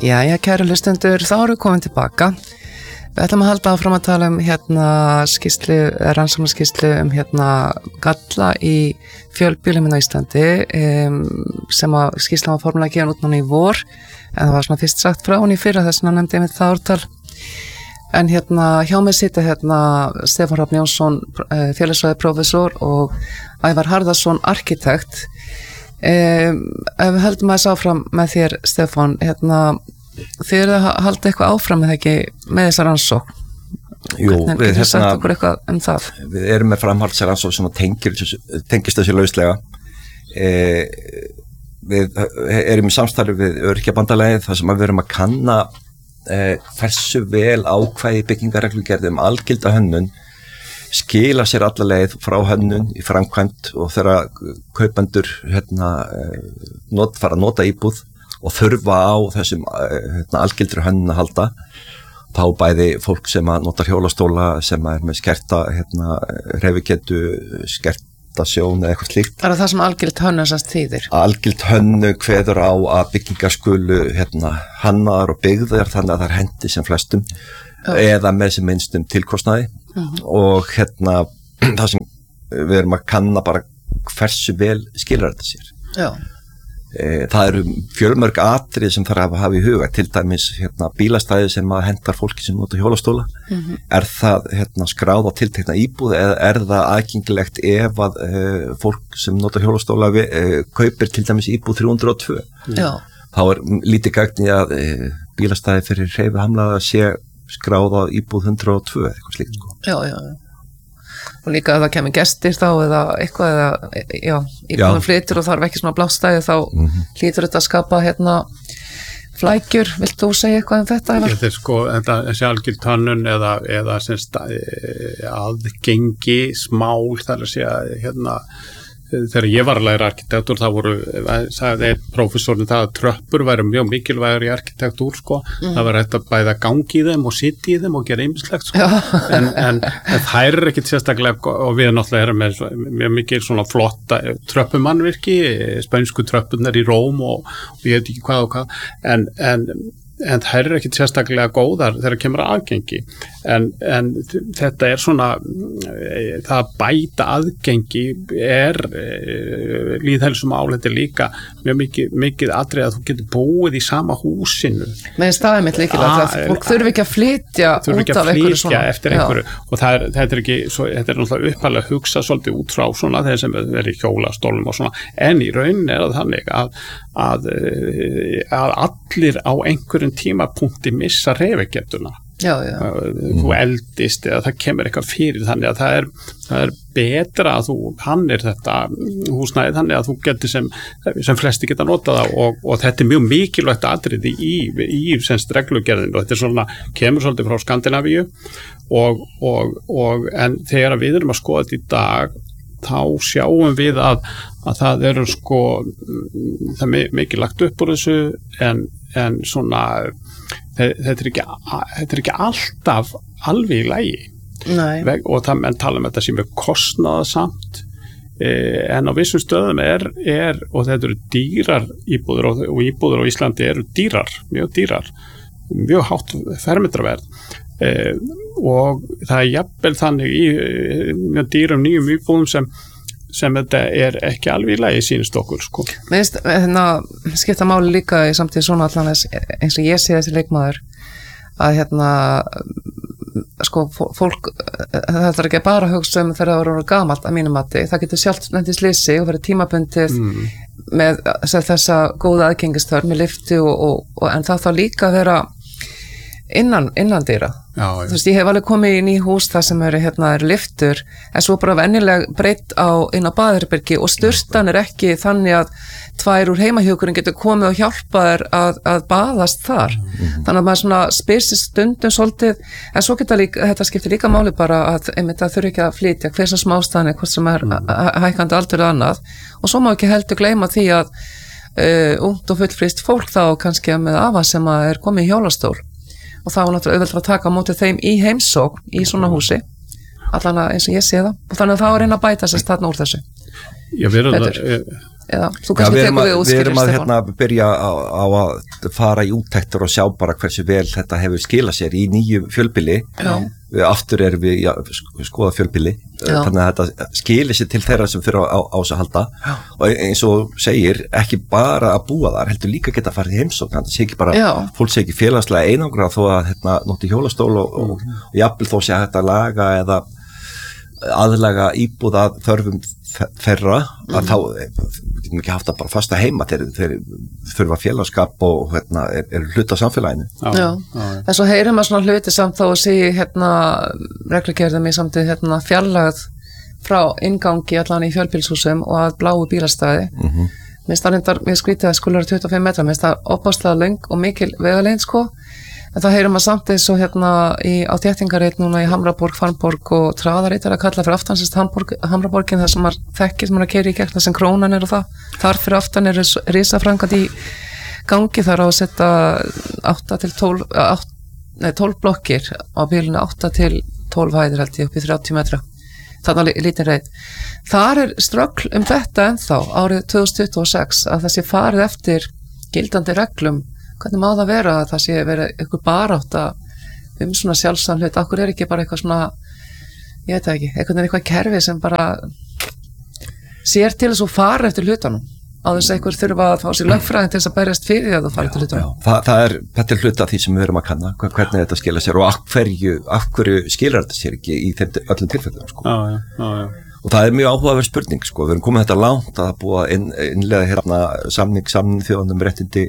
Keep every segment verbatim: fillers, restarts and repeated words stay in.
Jæja, kæru hlustendur, þá erum við komin tilbaka. Við ætlum að halda áfram að tala um hérna skýrslu, rannsóknarskýrslu um hérna galla í fjölbýlum á Íslandi um, sem að skýrslan var formulega gefin út núna í vor, en það var svona fyrst sagt frá hún í fyrra þess að nefndi ég með það ártal. En hérna hjá mig sitja hérna Stefán Hrafn Jónsson, félagsfræði prófessor og Ævar Harðarson, arkitekt. Um, ef við heldum aðeins áfram með þér, Stefán, hérna, þið eru að halda eitthvað áfram með ekki með þessar rannsókn. Jú, Hvernig, við, hérna, sagt okkur eitthvað um það? Við erum með framhaldsar rannsókn sem tengir, tengist þessi lauslega. E, við erum í samstarfi við Öryrkjabandalagið þar sem við erum að kanna e, hversu vel ákvæði byggingarreglugerð um algilda hönnun skila sér alla leið frá hönnun í framkvæmt og þegar kaupendur hérna, not, fara að nota íbúð og þurfa á þessum hérna, algildri hönnun að halda, þá bæði fólk sem að notar hjólastóla sem er með skerta hérna, hreyfigetu, skerta sjón eða eitthvað slíkt. Er það sem algild hönnun sannst þýðir? Algild hönnun kveður á að byggingar skulu hérna, hannaðar og byggðar þannig að það er hendi sem flestum oh. eða með sem minnstum tilkostnaði. Uh-huh. Og hérna það sem við erum að kanna bara hversu vel skilar þetta sér. Já. E, það eru fjölmörg atrið sem þarf að hafa í huga, til dæmis hérna, bílastæði sem að hendar fólki sem nota hjólastóla. Uh-huh. Er það hérna, skráð á tiltekna íbúð eða er það aðgengilegt ef að e, fólk sem nota hjólastóla e, kaupir til dæmis íbúð þrjú hundruð og tvö. Já. Þá er lítið gagn í að e, bílastæði fyrir hreyfihamlaða sé skráða íbúð hundrað og tvö eitthvað slíkt sko. Já, já, já. Og líka að það kemur gestir þá eða eitthvað eða, já, íbúðum flytur og þarf ekki svona blástæði þá mm-hmm. hlýtur þetta að skapa hérna flækjur. Vilt þú segja eitthvað um þetta? Þetta er sko, þetta þessi algild hönnun eða, eða semst aðgengi, smál, þar að segja hérna þegar ég var að læra arkitektúr þá voru, sagði einn prófessorinn það að tröppur væru mjög mikilvægur í arkitektúr sko, mm. það var hægt að bæða gangi í þeim og sitja í þeim og gera ýmislegt sko, en, en, en þær er ekkit sérstaklega og við náttúrulega erum með mjög mikil svona flotta tröppumannvirki, spænsku tröppunar í Róm og, og ég veit ekki hvað og hvað, en, en en þær er ekkit sérstaklega góðar þegar kemur aðgengi en, en þetta er svona það að bæta aðgengi er e, lýðheilsumál, þetta er líka mjög mikið, mikið atrið að þú getur búið í sama húsinu með staðið mitt líkilega að fólk þurfi ekki að flytja út af einhverju svona eftir einhverju já. Og það er, þetta er ekki svo, þetta er náttúrulega upphæðlega að hugsa svolítið út frá svona þeir sem er í hjólastólum og svona en í rauninni er það þannig að, að, að allir á einhverjum tímapunkti missa hreyfigetuna. Já, já. Þú eldist eða það kemur eitthvað fyrir þannig að það er, það er betra að þú hannir þetta húsnæði þannig að þú getur sem, sem flesti geta notað það og, og þetta er mjög mikilvægt atriði í, í semst reglugerðinu og þetta er svona, kemur svolítið frá Skandinavíu og, og, og en þegar við erum að skoða þetta í dag þá sjáum við að, að það eru sko það er mikið lagt upp úr þessu en, en svona þetta er ekki, þetta er ekki alltaf alveg í lagi Nei. Og það menn tala um þetta sem er kostnaðasamt eh, en á vissum stöðum er, er og þetta eru dýrar íbúður og, og íbúður á Íslandi eru dýrar, mjög dýrar mjög hátt fermetraverð eh, og það er jafnvel þannig í mjög dýrum nýjum íbúðum sem sem þetta er ekki alveg í lagi sýnist okkur sko. Mér finnst hérna skipta máli líka í samtíð svona allan eins og ég sé þessi leikmaður að hérna sko fólk það er ekki bara að hugsa um þegar það voru gamalt að mínum mati, það getur sjálft lent í slysi og verið tímabundið mm. með þessa góða aðgengistörn með lyftu og, og, og en það þá líka að vera innan, innan dýra. Já, já. Þú veist, ég hef alveg komið í ný hús þar sem eru, hérna, eru lyftur, en svo bara venjuleg breytt á inn á baðherbergi og sturtan er ekki þannig að tvær úr heimahjúkurinn getur komið og hjálpa þér að, að baðast þar. Mm-hmm. Þannig að maður svona spyr sér stundum svolítið, en svo geta líka, þetta skiptir líka máli bara að, einmitt, að þurfi ekki að flytja hver sem smástaðan er, hvort sem er mm. hækkandi aldur eða annað, og svo má ekki heldur gleyma því að uh, ungt og fullfrískt fólk þá kannski með afa sem er komið í hjólastól. Og þá er náttúrulega auðvelt að taka á móti þeim í heimsókn í svona húsi allan eins og ég sé það og þannig að þá er einn að bæta sér þarna úr þessu Já, við erum það, eða þú Já, kannski við erum tekur að, við við útskýrir erum að Stefán. hérna, byrja á, á að fara í úttektur og sjá bara hversu vel þetta hefur skilað sér í nýju fjölbýli. Við aftur erum við að skoða fjölbýli, Já. þannig að þetta skilir sér til þeirra sem fyrir á, á þess að halda. Já. Og eins og segir, ekki bara að búa þar, heldur líka geta farið í heimsókn, þannig að sé ekki bara, Já. fólk sé ekki félagslega einangra þó að hérna, nótti hjólastól og, og, og, og jafnvel þó sé að þetta laga eða aðlaga íbúða þörfum þeirra að mm. þá við getum ekki haft það bara fasta heima þeir, þeir þurfa félagskap og hérna, er, er hluta af samfélaginu. Já, já. já. En svo heyrir maður svona hluti samt þá að segja hérna reglugerðum í samtíð hérna fjarlægð frá inngangi allan í fjölbýlshúsum og að bláu bílastæði. Mm-hmm. Mér starfindar, mér skrítið að skulur tuttugu og fimm metra, mér starf opaslega löng og mikil vegalegin sko. En það heyrum að samt eins og hérna í, á þéttingarreit núna í Hamraborg, Farnborg og Traðarreit er að kalla fyrir aftansist Hamraborgin þar sem maður þekkir sem maður að keyra í gegn þar sem krónan er og það. Þar fyrir aftan er risaframkvæmd í gangi þar á að setja átta til tólf, átta, nei, tólf blokkir á bílunni átta til tólf hæðir held ég upp í þrjátíu metra. Þarna lítinn reit. Þar er ströggl um þetta ennþá árið tvö þúsund tuttugu og sex að það sé farið eftir gildandi reglum. Hvernig má það vera að það sé verið eitthvað barátt um svona sjálfsam hlut? Akkur er ekki bara eitthvað svona, ég veit það ekki, eitthvað, eitthvað kerfi sem bara sér til þess að fara eftir hlutanum á þess að einhver þurfa að fá sér lögfræðin til þess að berjast fyrir því að það fara eftir hlutanum. Já, það, það er, þetta er hluta af því sem við erum að kanna, hvernig þetta skila sér og af hverju, af hverju skilar þetta sér ekki í þeim öllum tilfellum, sko. Já, já, já, já. Og það er mjög áhugaverð spurning, sko. Við erum komið þetta langt að það búa inn, innlega hérna samning, samning þjóðanum réttindi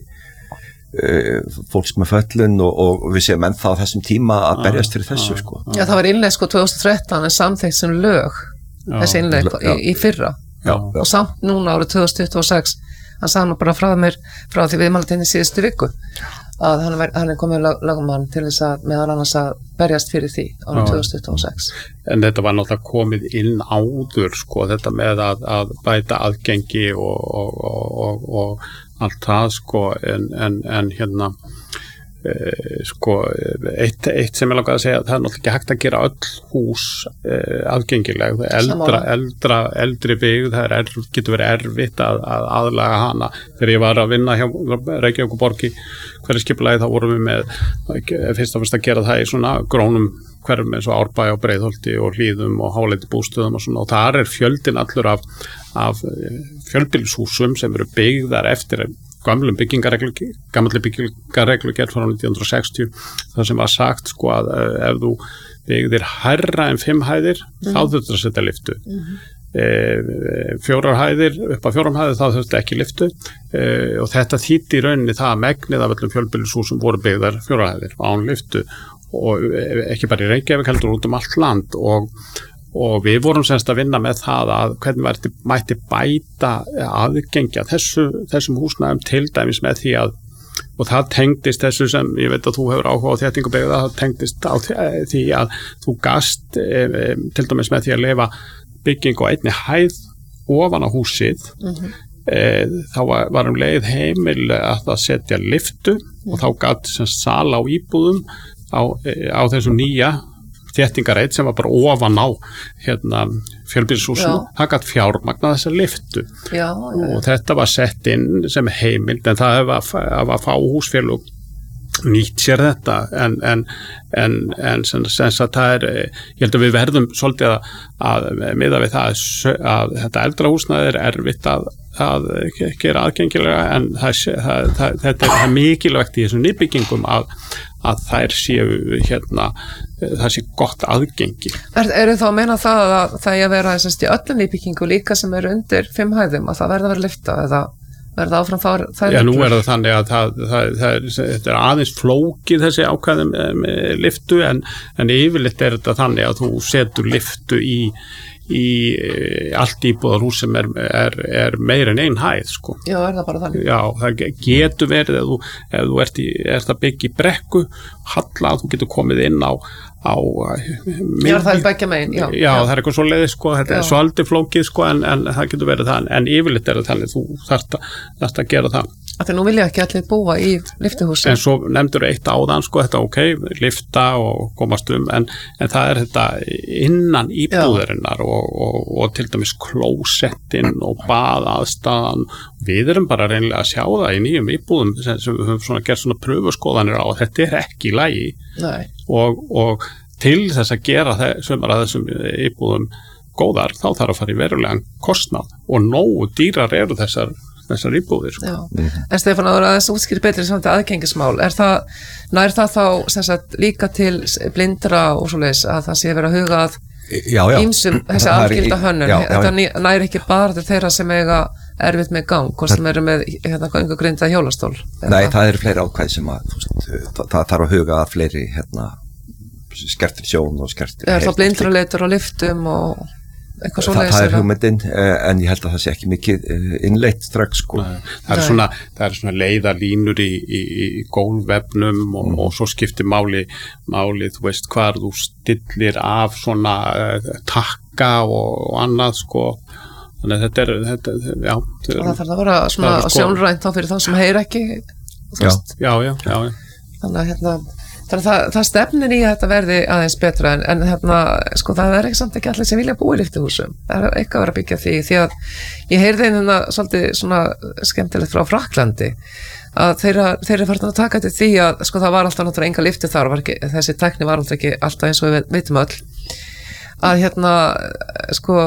fólks með föllun og, og við séum ennþá á þessum tíma að berjast fyrir þessu sko. Já, það var innleið sko tvö þúsund og þrettán en samþykkt sem lög já. Þessi innleið í, í fyrra já, og já. Samt núna árið tvö þúsund tuttugu og sex hann sagði nú bara frá mér frá því viðmælatinni síðustu viku að hann, ver, hann er komið lag, lagamann til þess að meðal annars að berjast fyrir því árið tvö þúsund tuttugu og sex. En þetta var náttúrulega komið inn áður sko, þetta með að, að bæta aðgengi og, og, og, og, og allt það sko en, en, en hérna e, sko eitt, eitt sem ég langaði að segja það er náttúrulega ekki hægt að gera öll hús e, aðgengileg eldra, eldra, eldri byggð það er, getur verið erfitt að, að aðlaga hana þegar ég var að vinna hjá Reykjavíkurborg í hverju skipulagi þá vorum við með fyrst og fyrst að gera það í svona grónum hverfum eins og Árbæ og Breiðholti og Hlíðum og Háleiti bústöðum og svona og þar er fjöldin allur af, af fjölbýlishúsum sem eru byggðar eftir gamlum byggingarreglu, gammalli byggingarreglugerð frá nítján hundruð og sextíu það sem var sagt sko að ef þú byggðir hærra en fimm hæðir mm. þá þurftur að setja lyftu. Mm-hmm. E, fjórar hæðir upp að fjórum hæðir þá þurfti ekki lyftu e, og þetta þýddi í rauninni það að megnið af öllum fjölbýlishúsum voru byggðar fjórar hæðir án lyftu og ekki bara í Reykjavík heldur út um allt land og, og við vorum semst að vinna með það að hvernig verði, mætti bæta aðgengja þessu, þessum húsnæðum til dæmis með því að og það tengdist þessu sem ég veit að þú hefur áhuga á þéttingabyggða, það tengdist á því að þú gast e, e, til dæmis með því að leyfa bygging á einni hæð ofan á húsið mm-hmm. e, þá var, var um leið heimil að það setja lyftu mm-hmm. og þá gat sem sala á íbúðum á, á þessum nýja þéttingarreit sem var bara ofan á hérna, fjölbýlishúsinu, það gat fjármagnað þessa lyftu já, já. Og þetta var sett inn sem heimild en það var, var fá húsfélug nýtt sér þetta en, en, en, en sem, sem að það er, ég held að við verðum svolítið að, að miða við það að, að þetta eldra húsnæði er erfitt að, að gera aðgengilega en það, það, það, þetta er mikilvægt í þessum nýbyggingum að, að þær séu hérna, það sé gott aðgengi. Er, eru þá að meina það að það er að vera þessast í öllum nýbyggingu líka sem eru undir fimm hæðum að það verða að vera lyfta eða verða áfram þar, það Já, nú er það þannig að það, það, það er, þetta er aðeins flókið þessi ákvæðum með lyftu en, en yfirleitt er þetta þannig að þú setur lyftu í, í allt íbúðarhús sem er, er, er meir en ein hæð sko. Já, er það bara þannig? Já, það getur verið ef þú, ef þú ert, í, ert að byggja í brekku halla að þú getur komið inn á á já, það er begge megin já, já, já, það er eitthvað svo leiði sko, þetta já. Er svolítið flókið sko en, en það getur verið það en yfirleitt er það þannig þú þarft að, þarft að gera það Af því nú vilja ekki allir búa í lyftuhúsi. En svo nefndur eitt áðan, sko, þetta ok, lyfta og komast um, en, en það er þetta innan íbúðarinnar og, og, og til dæmis klósettinn og baðaðstaðan. Við erum bara reynilega að sjá það í nýjum íbúðum sem, sem við höfum svona gert svona pröfuskoðanir á, þetta er ekki í lagi. Nei. Og, og til þess að gera þessum, þessum íbúðum góðar, þá þarf að fara í verulegan kostnað og nógu dýrar eru þessar þessar íbúðir. Sko. Mm-hmm. En Stefán, áður að þess útskýri betri samt aðgengismál, er það, nær það þá sem sagt, líka til blindra og svoleiðis að það sé verið að huga að já, já. ýmsum þessi algilda hönnun, já, já, þetta nær ekki bara til þeirra sem eiga erfitt með gang, hvort sem eru með hérna, einhver grinda hjólastól? Nei, það eru fleiri ákvæði sem að það, það þarf að huga að fleiri hérna, skertir sjón og skertir er það blindraleitur og lyftum og eitthvað svo Þa, það er hugmyndin, en ég held að það sé ekki mikið innleitt strax sko. það er svona, það er svona leiðalínur í, í, í gólvefnum og, mm. og svo skiptir máli, máli þú veist hvar þú stillir af svona uh, takka og, og annað sko, þannig að þetta er þetta, já, þetta er, og það þarf að vera svona sko, sjónrænt þá fyrir þá sem heyr ekki já. Já, já, já, já þannig að hérna Þannig að það, það stefnir í að þetta verði aðeins betra en, en hérna, sko, það er ekki samt ekki allir sem vilja búa í lyftuhúsum. Það er eitthvað að vera að byggja því, því að ég heyrði einhverna svolítið svona skemmtilegt frá Frakklandi að þeirra, þeirra farin að taka til því að sko, það var alltaf náttúrulega enga lyfti þar, var ekki, þessi tækni var alltaf ekki alltaf eins og við vitum öll, að hérna, sko,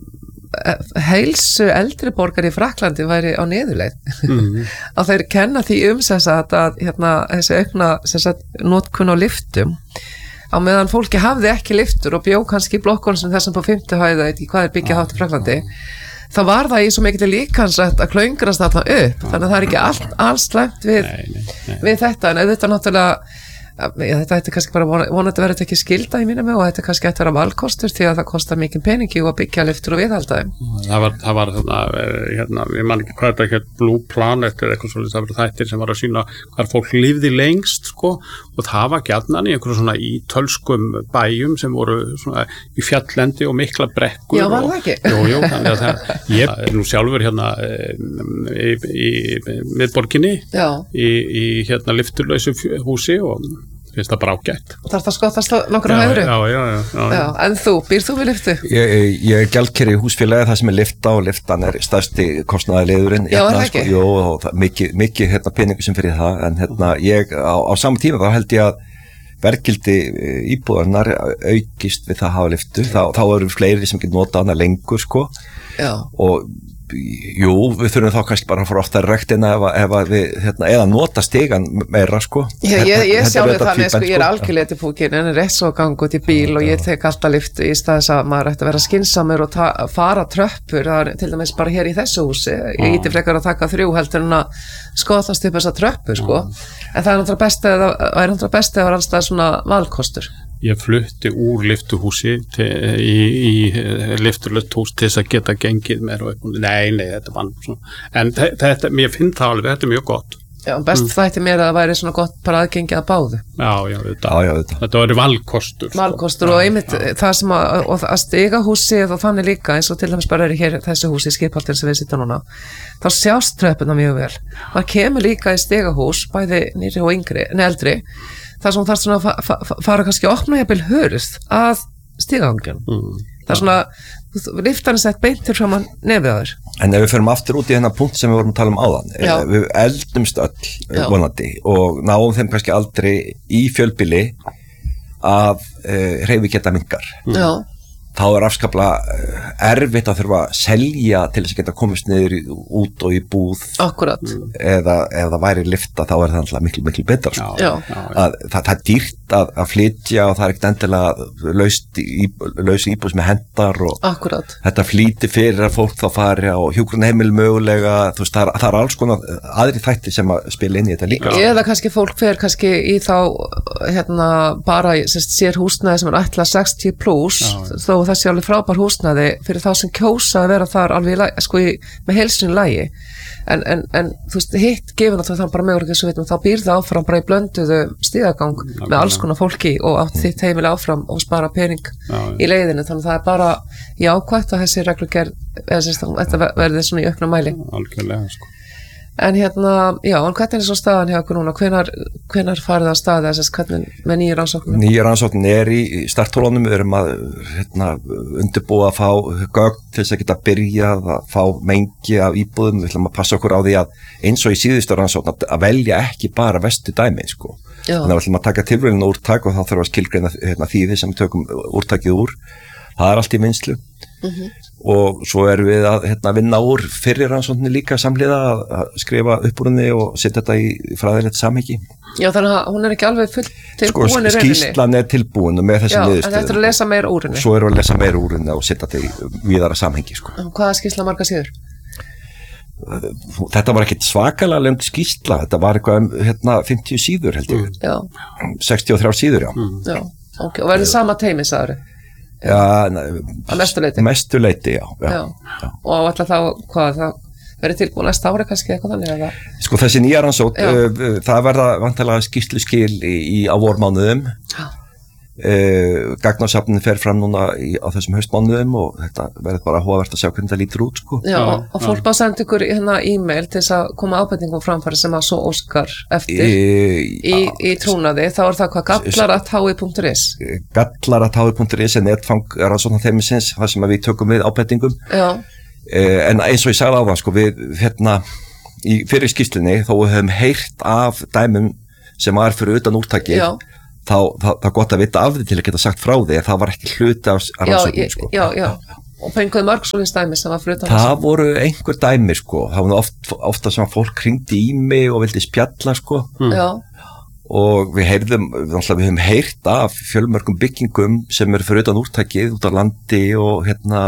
heilsu eldri borgar í Frakklandi væri á niðurleið mm-hmm. að þeir kenna því um sem sagt að hérna, þessi aukna sem sagt, notkun á lyftum á meðan fólki hafði ekki lyftur og bjó kannski í blokkunum sem þessum på fimmtu hæð eða hvað er byggja hátt í Frakklandi þá var það í svo mikið líkansrætt að klöngrast alltaf upp þannig að það er ekki allt, alls slæmt við, nei, nei, nei. við þetta en auðvitað náttúrulega Já, þetta ætti kannski bara vonandi verið ekki skilda í mínum og þetta kannski ætti að vera valkostur því að það kostar mikið peningi og að byggja lyftur og viðhalda þeim. Það var, það var þarna, hérna, ég man ekki hvað þetta ekki, Blue Planet eða eitthvað svolítið, það var þættir sem var að sína hvað fólk lifði lengst sko og það var gjarnan í einhverju svona ítölskum bæjum sem voru svona í fjalllendi og mikla brekkur. Já, var og, það ekki? Jú, jú, þannig að það, ég er nú sjálfur hérna í, í, í miðborginni í, í hérna lyfturlausu húsi og finnst það bara ágætt. Þarf það skottast nokkru hæðru? Já, já, já, já. já. En þú, býr þú við lyftu? Ég, ég er gjaldkeri í húsfélagi það sem er lyfta og lyftan er stærsti kostnaðarliðurinn. Já, er það ekki? Sko, jú, og það, mikið, mikið hérna, peningu sem fyrir það, en hérna, ég á, á sama tíma þá held ég að verðgildi íbúðarnar aukist við það að hafa lyftu. Þá, þá eru fleiri sem getur notað hana lengur, sko. Já. Og jú, við þurfum þá kannski bara að fara ofta rektina ef, ef við, hérna, eða nota stigan meira, sko. Já, ég, ég sjálfur þannig, sko, ég er algjörlega til fúkin en er rétt svo að ganga út í bíl og ég tek alltaf lyftu í stað þess að maður ætti að vera skynsamur og ta- fara tröppur, það er til dæmis bara hér í þessu húsi, ég íti frekar að taka þrjú heldur en að skoðast upp þessa tröppur, sko, en það er náttúrulega best að það er náttúrulega best að það var alltaf svona valkostur. Ég flutti úr lyftuhúsi til, í, í lyfturlöst hús til þess að geta gengið mér og eitthvað, nei, nei, þetta var svona, en þetta, mér finn það alveg, þetta er mjög gott. Já, best mm. þætti mér að það væri svona gott bara aðgengi að báðu. Já, já, þetta, já, já, þetta. þetta var valkostur. Valkostur sko. Og einmitt já. Það sem að, og að stiga húsi og þannig líka eins og til dæmis bara er hér þessu húsi í Skipholtin sem við sittum núna, þá sjást tröppuna mjög vel. Það kemur líka í stigahús, bæði nýri og yngri, en eldri, það sem þarf svona að fa- fa- fara kannski að opna jafnvel hurð að stigagangjum. Mm. Það er svona lyftan er sett beintir fram að nefið að þér. En ef við förum aftur út í þennan punkt sem við vorum að tala um áðan, Já. við eldumst öll Já. vonandi og náum þeim kannski aldrei í fjölbýli að uh, hreyfi geta minnkar. Já. Þá er afskaplega erfitt að þurfa að selja til þess að geta komist niður í, út og í búð. Akkurat. Eða ef það væri lyfta þá er það alltaf miklu, miklu betra. Sko. Já. Að, það, það er dýrt að, að flytja og það er ekkert endilega laust í, laus íbúð sem hendar og Akkurat. Þetta flýti fyrir að fólk þá fari á hjúkrunarheimili mögulega, þú veist, það er, það er alls konar aðri þætti sem að spila inn í þetta líka. Eða kannski fólk fer kannski í þá hérna bara sérst, sér húsnæði sem er ætlað sextíu plus þó það sé alveg frábær húsnæði fyrir þá sem kjósa að vera þar alveg í, sko, í, með heilsunni lægi en, en, en þú veist, hitt gefur náttúrulega þannig bara mögulega eins og veitum, þá býr það áfram bara í blönduðu stígagang mm, með alls konar fólki og átt þitt heimili áfram og spara pening já, í leiðinu, þannig að það er bara jákvætt að þessi reglugerð eða sérst, þetta verði svona í aukna mæli. Algjörlega, sko. En hérna, já, en hvernig er svo staðan hjá okkur núna? Hvenar, hvenar farið að staða þess, hvernig með nýja rannsóknum? Nýja rannsóknin er í starthólunum, við erum að hérna, undirbúa að fá gögn til þess að geta byrjað að fá mengi af íbúðum, við ætlum að passa okkur á því að eins og í síðustu rannsókn að velja ekki bara vestu dæmi, sko. Já. Þannig að við ætlum að taka tilvíðin úrtak og þá þurfum að skilgreina hérna, þýði sem við tökum úrtakið úr, það er allt í vinnslu. Mm-hmm. Og svo erum við að hérna, vinna úr fyrir rannsókninni líka samhliða að, að skrifa upp úr henni og setja þetta í fræðilegt samhengi. Já, þannig að hún er ekki alveg full tilbúin sko, í rauninni. Skýrslan er tilbúin með þessi niðurstöðum. Já, en þetta er að lesa meira úr henni. Svo erum við að lesa meira úr henni og setja þetta í víðara samhengi. Sko. Hvaða skýrsla marga síður? Þetta var ekkit svakalega löng skýrsla, þetta var eitthvað um hérna, fimmtíu síður held ég. Já. sextíu og þrjár síður, já. Mm. Já, ok, og verður sama teimi, sagður? Já, að mestu leyti? Mestu leyti, já. já, já. já. Og alltaf þá, hvað, það verður tilbúin næsta ári kannski eitthvað þannig eða? Sko þessi nýja rannsókn, uh, það verða vantilega skýrsluskil í, í á vormánuðum. Já. Uh, Gagnarsafnin fer fram núna í, á þessum haustmánuðum og þetta verður bara hóavert að sjá hvernig það lítur út, sko. Já, og, og fólk bara senda ykkur hérna e-mail til þess að koma ábendingum framfæri sem að svo óskar eftir í, í, í trúnaði, þá er það hvað gallar at h i punktur is gallar at h i punktur is er netfang rannsóknar þeimisins, það sem að við tökum við ábendingum. Já. Uh, en eins og ég sagði á það, sko, við hérna í fyrir skýrslunni, þó við höfum heyrt af dæmum sem var fyrir utan úrtakið. Já. Þá, þá, þá gott að vita af því til að geta sagt frá því að það var ekki hluti af rannsóknum, sko. Já, já, og fenguði mörg svoleiðis dæmi sem var fyrir utan það voru einhver dæmi, sko, það var oft, ofta sem að fólk hringdi í mig og vildi spjalla, sko. Mm. Já. Og við heyrðum, við höfum heyrt af fjölmörgum byggingum sem eru fyrir utan úrtakið, út á landi og hérna,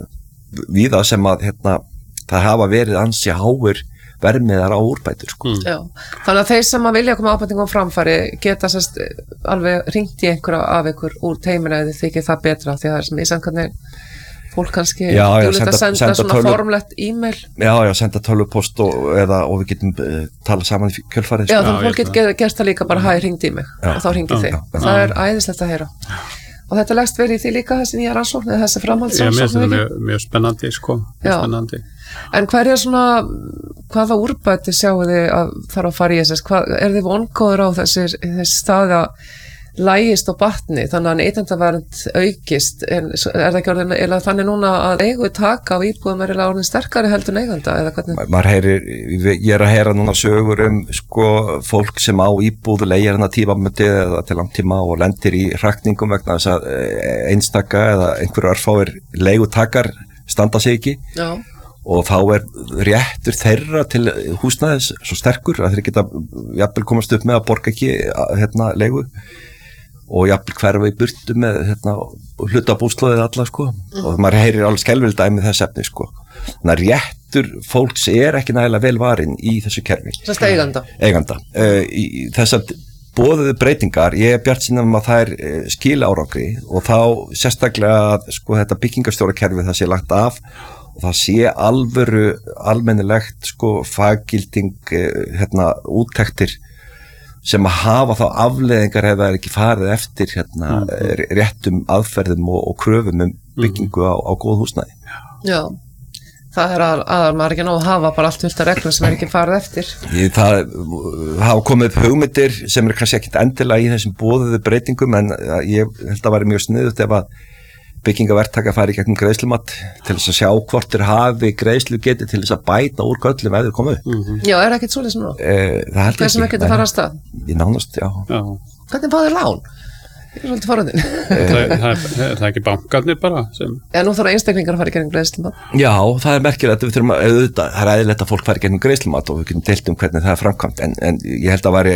víða sem að hérna, það hafa verið ansi háir vermiðar á úrbætur, sko. Mm. Já, þannig að þeir sem að vilja koma ábendingum framfæri geta sérst alveg hringt í einhverja af ykkur úr teimina eða þykir það betra því að það er sem ég sem hvernig fólk kannski já, já, senda, senda, senda, senda svona tölvu, formlegt e-mail. Já, já, senda tölvupost og, eða, og við getum uh, tala saman í kjölfarið. Já, þannig að fólk getur gert það líka bara hæ, hringt í mig já, og þá hringi þig. Já, já. Það er æðislegt að heyra. Og þetta leggst verið í því líka þessi nýja rannsókn eða þessi framhaldsrannsókn. Já, mér finnst þetta mjög, mjög spennandi, sko. Mjög spennandi. En hver er svona, hvaða úrbæti sjáu þið að þarf að fara í þess, hvað, er þið vongóður á þessi, þessi staði að lægist og batni, þannig að neytendavernd aukist, en er það ekki orðin, eða þannig núna að eigu taka á íbúðum er eða orðin sterkari heldur neytenda, eða hvernig? Maður heyrir, ég er að heyra núna sögur um, sko, fólk sem á íbúðu leigir hana tímamöndi eða til langtíma og lendir í hrakningum vegna þess að einstaka eða einhverju örfáir leigutakar standa sig ekki. Já. Og þá er réttur þeirra til húsnæðis svo sterkur að þeir geta jafnvel komast upp með að borga ekki hérna leigu og jafnvel hverfa í burtu með hérna hluta búslóðið alla, sko. Mm. Og maður heyrir alveg skelfileg dæmi þess efni, sko. Þannig að réttur fólks er ekki nægilega vel varinn í þessu kerfi. Þess að eiganda. Eiganda. Uh, í þessar boðuðu breytingar, ég er bjartsýn um að það er uh, skila árangri og þá sérstaklega að sko þetta byggingarstjórakerfi það sé lagt af og það sé alvöru almennilegt sko faggilding hérna úttektir sem að hafa þá afleiðingar ef það er ekki farið eftir hérna mm. réttum aðferðum og, og kröfum um byggingu á, á góð húsnæði. Já, það er að, að maður ekki nóg að hafa bara allt fullt af reglum sem er ekki farið eftir. Ég, það hafa komið upp hugmyndir sem er kannski ekkit endilega í þessum boðuðu breytingum en ég held að væri mjög sniðugt ef að byggingaverktaka fari í gegnum greiðslumat til þess að sjá hvort þeir hafi greiðslu geti til þess að bæta úr göllum ef þeir komu upp. Mm-hmm. Já, er ekkert svoleiðis nú? Eh, það held ég ekki. Hvað sem ekki þetta fara að stað? Ég nánast, já. já. Hvernig fáðu þér lán? Ég er svolítið forðin. það, það, það er ekki bankarnir bara sem... Já, nú þarf einstaklingar að fara í gegnum greiðslumat. Já, það er merkilegt að við þurfum að auðvitað, það er eðlilegt að fólk fari í gegnum greiðslumat og við getum deilt um hvernig það er framkvæmt en, en ég held að væri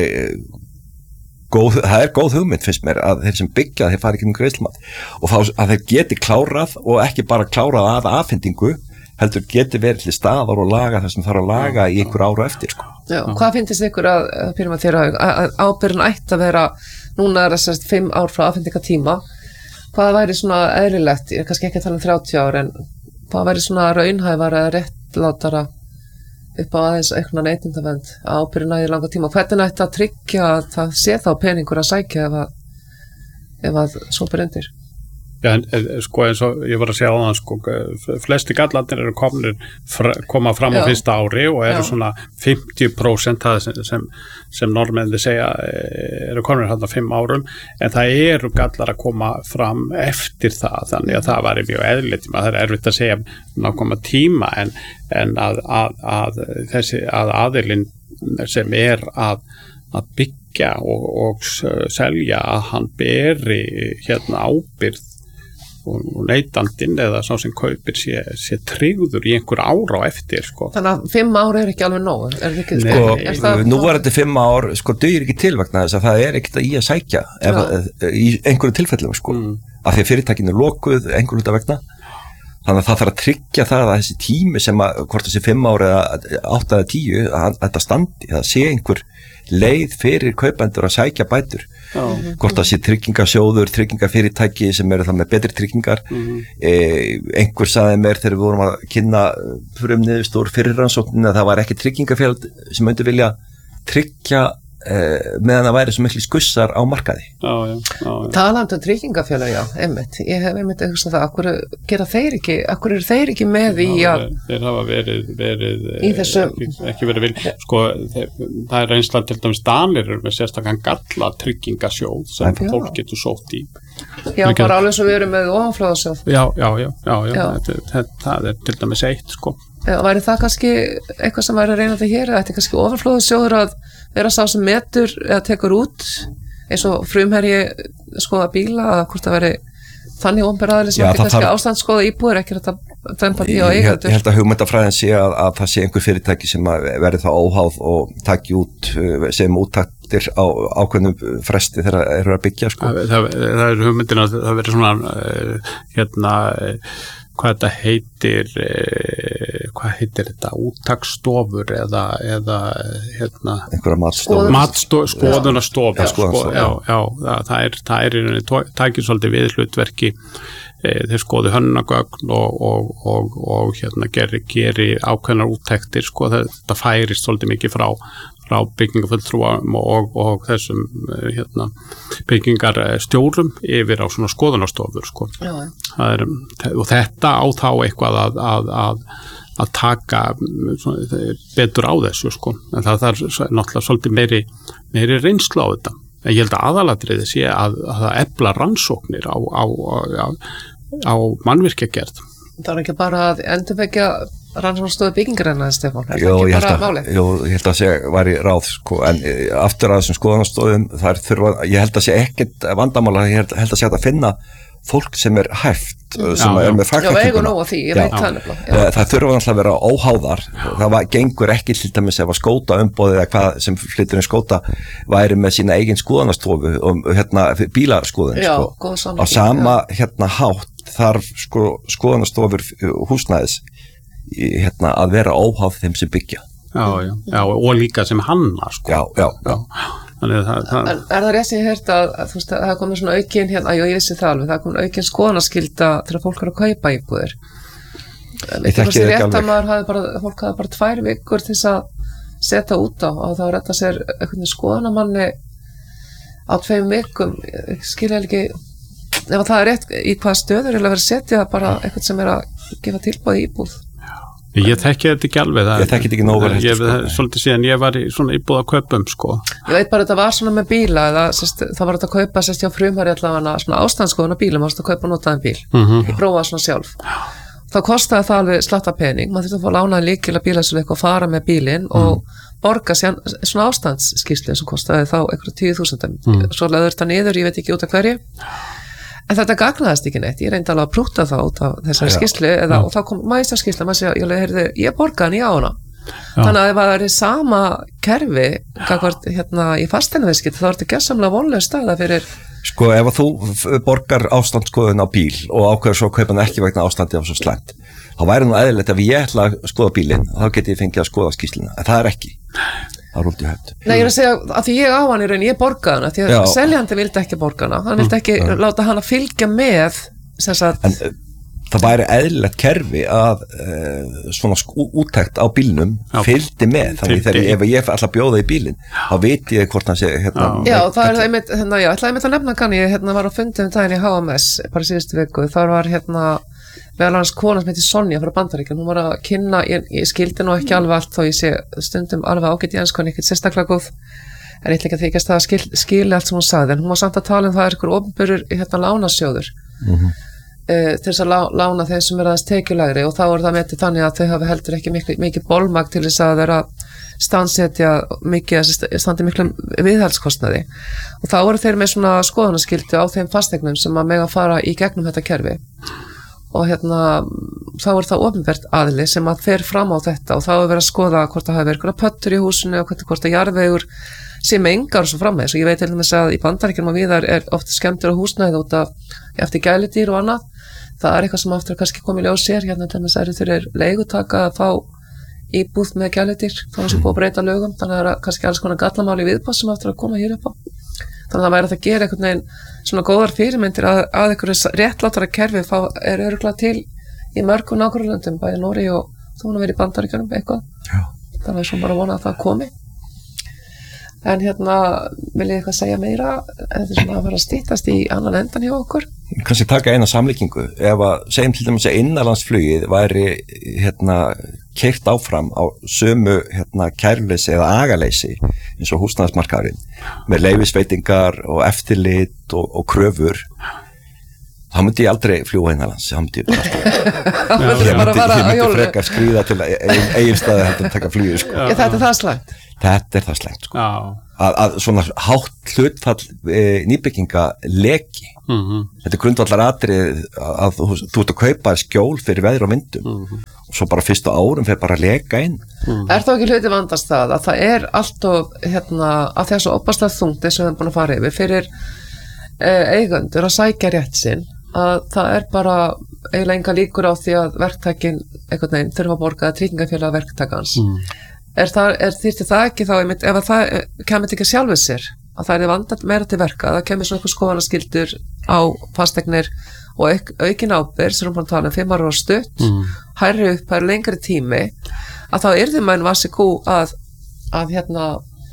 góð, það er góð hugmynd finnst mér að þeir sem byggja þeir fari ekki um greiðslumat og þá að þeir geti klárað og ekki bara klárað að afhendingu heldur geti verið til staðar og laga það sem þarf að laga í einhver ára eftir sko. Já, hvað finnst ykkur að, að, að, að ábyrgðin ætti að vera núna er þessast fimm ár frá afhendingatíma hvað væri svona eðlilegt, ég er kannski ekki að tala um þrjátíu ár en hvað væri svona raunhæfara eða réttlátara upp á aðeins eitthvað neytendavernd ábyrgðina í langa tíma. Hvernig ætti að tryggja að það sé þá peningur að sækja ef að, ef að svo ber undir? Já, en, sko eins og ég var að segja á þann sko, flesti gallarnir eru komnir fra, koma fram á Já. Fyrsta ári og eru Já. Svona fimmtíu prósent það sem, sem, sem norðmennir segja eru komnir hérna fimm árum en það eru gallar að koma fram eftir það, þannig að það var mjög eðlilegt, það er erfitt að segja nákvæma tíma en, en að, að, að þessi að aðilinn sem er að, að byggja og, og selja að hann beri hérna ábyrgð og neytandinn eða sá sem kaupir sé, sé tryggður í einhver ára á eftir sko. Þannig að fimm ár er ekki alveg nóg er ekki, sko, er það, nú er þetta fimm ár sko dugir ekki til vegna þess að það er ekkert í að sækja ef, í einhverju tilfellum sko mm. af því að fyrirtækinu er lokuð einhverju hluta vegna þannig að það þarf að tryggja það að þessi tími sem að hvort þessi fimm ár eða átta eða tíu að þetta standi, það sé einhver leið fyrir kaupendur að sækja bætur mm-hmm. hvort það sé tryggingasjóður tryggingafyrirtæki sem eru það með betri tryggingar mm-hmm. e, einhver saði mér þegar við vorum að kynna fyrir um niðurstór fyrir rannsóknin að það var ekki tryggingafélag sem myndi vilja tryggja e, meðan það væri svo miklu skussar á markaði já, já, já, já. Talandi um tryggingafélag, já, einmitt ég hef einmitt að hugsa það, akkur gera þeir ekki akkur eru þeir ekki með í að þeir hafa verið, verið þessum... ekki, ekki verið vil sko, þeir, það er einslega til dæmis Danir með sérstakann galla tryggingasjóð sem já. Fólk getur sótt í Já, bara get... alveg svo við erum með ofanflóðasjóð Já, já, já, já, já. Það, það, það er til dæmis eitt sko Já, væri það kannski eitthvað sem væri að reyna þetta hér eða þetta kannski ofanflóðasjóður að vera sá sem metur eða tekur út eins og frumherji skoða bíla að hvort það veri þannig ómberaðileg sem Já, ekki kannski þarf... ástand skoða íbúður ekki þetta dæmpa því á eigandur Ég held að hugmyndafræðin sé að, að það sé einhver fyrirtæki sem verði þá óháð og taki út sem úttaktir á ákveðnum fresti þegar það eru að byggja sko. það, það, það er hugmyndin að það veri svona hérna hvað þetta heitir eh, hvað heitir þetta úttaksstofur eða, eða hérna einhverja matstofur matsto, skoðunarstofur sko, já, já, það, það er það er í tækir svolítið við hlutverki eh, þeir skoðu hönnunagögn og, og, og, og hérna geri, geri ákveðnar úttektir sko, þetta færist svolítið mikið frá frá byggingafulltrúum og, og þessum hérna, byggingarstjórum yfir á svona skoðunarstofur sko. er, og þetta á þá eitthvað að, að, að, að taka svona, betur á þessu sko. En það er náttúrulega svolítið meiri, meiri reynslu á þetta en ég held að aðalatriði sé að, að það efla rannsóknir á, á, á, á mannvirkjagerð Það er ekki bara að endurvekja rannsóknarstofu byggingarinnar, Stefán, er Jó, það ekki bara að, málið? Jú, ég held að sé væri ráð, sko, en aftur að þessum skoðanastofum, þar þurfa, ég held að sé ekkert vandamála, ég held, held að sé að finna fólk sem er hæft, sem já, er með fagkvæmtuna. Já, eigu nóg á því, ég veit það nefnilega. Það þurfa náttúrulega að vera óháðar, það var, gengur ekki til dæmis ef að skóta umboðið eða hvað sem flyturinn skóta væri með sína eigin skoðanastofu og hérna bílaskoðun, já, sko. Á sama hérna hátt þarf sko skoðanastofur húsnæðis hérna að vera óháð þeim sem byggja. Já, já, já, og líka sem hanna, sko. Já, já, já. Það, það... En er það rétt sem ég heyrt að, að þú veist að það komið svona aukin hérna, að ég vissi það alveg, það komið aukin skoðanaskylda til að fólk er að kaupa íbúðir. Ég þekki þetta rétt að maður hafi bara, fólk hafi bara tvær vikur til þess að setja út á og þá er þetta sér einhvern skoðanamanni á tveim vikum, skilja ekki, ef það er rétt í hvaða stöður er að vera að setja bara einhvern sem er að gefa tilboð í íbúð. Ég þekki þetta ekki alveg. Ég þekki þetta ekki nógu vel. Ég sko. Svolítið síðan ég var í svona íbúð að kaupum sko. Ég veit bara að þetta var svona með bíla eða sérst, það var þetta að kaupa sérst hjá frumherji allavega svona ástandskoðun á bílum, það var að kaupa notaðan bíl. Mm-hmm. Ég prófaði svona sjálf. Þá kostaði það alveg slatta pening, maður þurfti að fá lánaði líkil að bílasölu og fara með bílinn mm. og borga síðan svona ástandsskýrslu sem kostaði þá einhverju tíu þúsundum. Mm. Svo löður þetta niður, ég veit ekki út af hverju. En þetta gagnaðist ekki neitt, ég reyndi alveg að prúta þá út af þessari ja, skýrslu eða, ja. Og þá kom mæsta skýrsla, maður sé að ég, heyrði, ég borgaði hann í á hana. Ja. Þannig að ef það er í sama kerfi gagvart hérna í fasteignaviðskipti þá er þetta gersamlega vonlega staða fyrir... Sko ef að þú borgar ástandsskoðun á bíl og ákveður svo að kaupa hann ekki vegna ástandi af svo slæmt, þá væri nú eðlilegt ef ég ætla að skoða bílinn, þá geti ég fengið að skoða skýrsluna, en það er ekki. Það er rúldið hægt. Nei, ég er að segja að því ég á hann í raun, ég borgaði hana, því að seljandi vildi ekki borga hana, hann vildi ekki mm. láta hana fylgja með, sem sagt, en, það væri eðlilegt kerfi að uh, svona úttekt á bílnum fylgdi með, þannig þegar ef ég ætla að bjóða í bílinn, þá veit ég hvort hann sé hérna. Já, það er einmitt, hérna, já, ætlaði einmitt að nefna kann ég, hérna var á fundum daginn í H M S, bara síðustu viku, þar var hérna meðal hans kona sem heitir Sonja frá Bandaríkjunum, hún var að kynna, ég, ég skildi nú ekki alveg allt þó ég sé stundum alveg ágætt í ensku en ekkert sérstaklega góð, en ég ætla ekki að þykjast það að skil, skilja allt sem hún sagði, en hún var samt að tala um það er ykkur opinberur hérna lánasjóður. Mm-hmm. Uh, til þess að lá, lána þeim sem er aðeins tekjulegri og þá er það metið þannig að þau hafi heldur ekki mikið, mikið bolmagn til þess að vera standsetja mikið, standi miklu viðhaldskostnaði og þá eru þeir með svona skoðanaskyldu á þeim fasteignum sem að mega fara í gegnum þetta kerfi og hérna þá er það opinbert aðili sem að fer fram á þetta og þá er verið að skoða hvort það hafi verið eitthvað pöttur í húsinu og hvort, hvort að jarðvegur sem engar og svo frammeðis og ég veit til dæmis að í Bandaríkjunum og víðar er oft skemmtur á húsnæði út af eftir gæludýr og annað. Það er eitthvað sem aftur að kannski komið í ljós sér, hérna til þess að þeir eru leigutaka að fá íbúð með gæludýr, þá er þessu búið að breyta lögum, þannig að það er kannski alls konar gallamáli viðbás sem aftur að koma hér upp á. Þannig að það væri að það gera einhvern veginn svona góðar fyrirmyndir að, að einhverju réttlátara kerfi fá, er örugglega til í mörgum nágrannlöndum, bæði Noregi og þú hún að vera í Bandaríkjunum eitthvað. Já. Það er svona bara að vona að það komi. En hérna, vil ég eitthvað segja meira, en þetta er svona að vera að stýttast í annan endan hjá okkur? Kannski taka eina samlíkingu, ef að segjum til dæmis að innanlandsflugið væri hérna keyrt áfram á sömu hérna kæruleysi eða agaleysi eins og húsnæðismarkaðurinn með leyfisveitingar og eftirlit og, og kröfur, þá myndi ég aldrei fljúga innanlands, þá myndi ég bara alltaf. Ég myndi frekar skríða til Egilsstaði heldur að taka flugið, sko. Já, þetta er það slæmt. Þetta er það slæmt, sko. Að, að svona hátt hlutfall e, nýbygginga leki. Mm-hmm. Þetta er grundvallar atrið að, að þú, þú ert að kaupa skjól fyrir veður og vindum. Mm-hmm. Og svo bara fyrstu árum fyrir bara að leka inn. Mm-hmm. Er þá ekki hluti vandast það að það er alltof, hérna, að þessu opaslega þungt eins og við erum búin að fara yfir fyrir e, eigendur að sækja rétt sinn, að það er bara eiginlega enga líkur á því að verktakin einhvern veginn þurfa að borga tryggingafélag verktakans. Mm. Er það, er þýrti það ekki þá, einmitt, ef að það kemur ekki sjálfur sér, að það er vandað meira til verka, það kemur svona eitthvað skoðanaskyldur á fasteignir og auk, aukin ábyrgð, sem við erum að tala um fimm ára og stutt, mm. hærri upp, hærri lengri tími, að þá yrði menn vassi kú að, að hérna,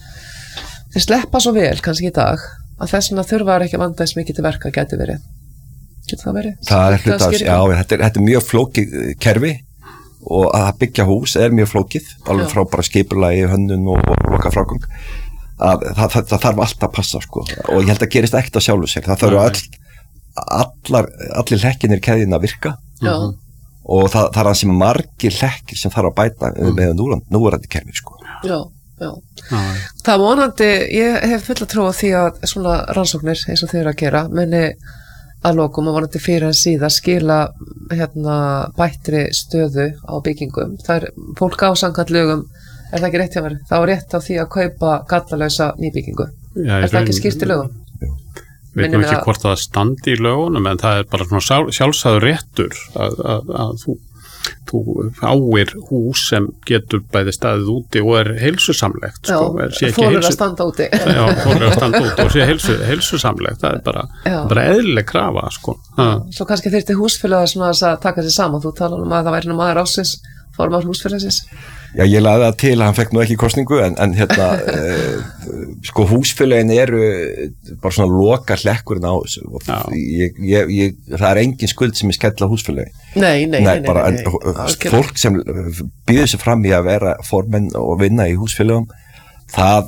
þeir sleppa svo vel, kannski í dag, að þess vegna þurfa ekki að vanda þess mikið til verka, geti verið. Getur það verið? Það er hlut af, já, þetta er, þetta er mjög flókið kerfi, og að byggja hús er mjög flókið alveg frá bara skipulagi, hönnun og, og loka frágang að það, það, það þarf alltaf að passa, sko, og ég held að gerist ekkert á sjálfu sér, það þarf all, allar, allir hlekkinir í keðjunni að virka. Já. Og það, það er hansi margir hlekkir sem þarf að bæta mm. með núverandi kerfi, sko. Já, já. Já. Það vonandi, ég hef full að trúa því að svona rannsóknir eins og þau eru að gera muni að lokum og vonandi fyrir en síðan skila hérna bættri stöðu á byggingum. Það er fólk á samkvæmt lögum, er það ekki rétt hjá mér? Það á rétt á því að kaupa gallalausa nýbyggingu. Já, er það ekki skýrt í lögum? Við veitum ekki að... hvort það standi í lögunum, en það er bara svona sjálfsagður réttur að, að, að þú, þú áir hús sem getur bæði staðið úti og er heilsusamlegt. Já, sko, fólur heilsu... að standa úti. Já, fólur að standa úti og sé heilsu, heilsusamlegt, það er bara, bara eðlileg krafa, sko. Svo kannski þyrfti húsfélag að taka sér saman, þú tala um að það væri nú maður ásins, formar húsfélagsins. Já, ég lagði það til að hann fekk nú ekki kosningu, en, en hérna, uh, sko húsfélagin eru bara svona loka hlekkurinn á þessu og ég, ég, ég, það er engin skuld sem ég skella húsfélagi. Nei, nei, nei. nei, bara, nei, nei, nei. Fólk sem býður sér fram í að vera formenn og vinna í húsfélagum, það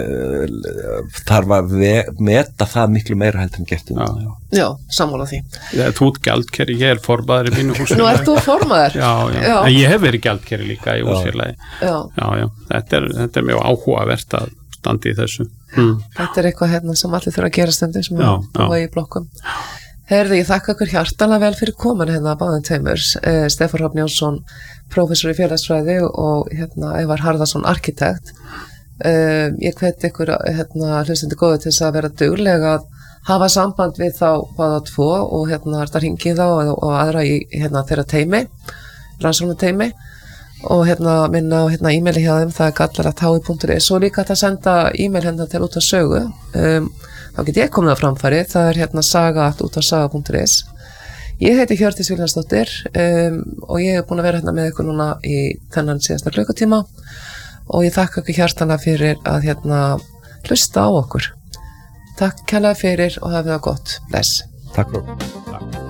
uh, þarf að meta það miklu meira heldur en gert um. Já, já. Já, sammála því. Ja, þú ert gjaldkeri, ég er formaður í mínu húsfélagi. Nú ert þú formaður? Já, já, já. En ég hef verið gjaldkeri líka í húsfélagi. Já. Já, já, þetta er, þetta er mjög áhugavert að standa í þessu. Mm. Þetta er eitthvað hérna sem allir þurfa að gera stundum sem er búið í blokkum. Herði, ég þakka ykkur hjartanlega vel fyrir komin hérna báðum tveimur, eh, Stefán Hrafn Jónsson, prófessor í félagsfræði og hérna Ævar Harðarson, arkitekt. Uh, ég hveti ykkur hérna, hlustandi góðu til þess að vera duglega að hafa samband við þá báða tvo og hérna þetta hringi þá og, og aðra í hérna þeirra teimi, rannsóknar teimi og hérna minna á hérna e-maili hjá þeim, það er gallarat h i punktur is og líka að senda e-mail hérna til út af sögu, um, þá get ég komið á framfæri, það er hérna saga at út af saga punktur is. Ég heiti Hjördís Vilhjálmsdóttir um, og ég hef búin að vera hérna með ykkur núna í þennan síðasta klukkutíma og ég þakka ykkur hjartanlega fyrir að hérna hlusta á okkur. Takk kærlega fyrir og hafið það gott. Bless. Takk fyrir.